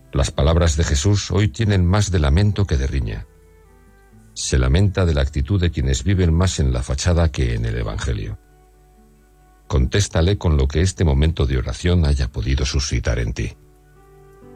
Las palabras de Jesús hoy tienen más de lamento que de riña. Se lamenta de la actitud de quienes viven más en la fachada que en el Evangelio. Contéstale con lo que este momento de oración haya podido suscitar en ti.